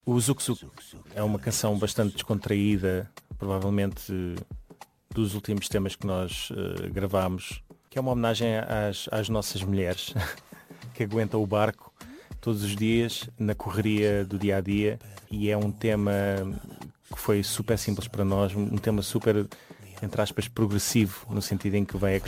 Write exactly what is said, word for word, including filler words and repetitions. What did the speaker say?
O Zuk Zuk é uma canção bastante descontraída, provavelmente dos últimos temas que nós uh, gravámos, que é uma homenagem às, às nossas mulheres que aguentam o barco todos os dias na correria do dia a dia, e é um tema que foi super simples para nós, um tema super, entre aspas, progressivo, no sentido em que vai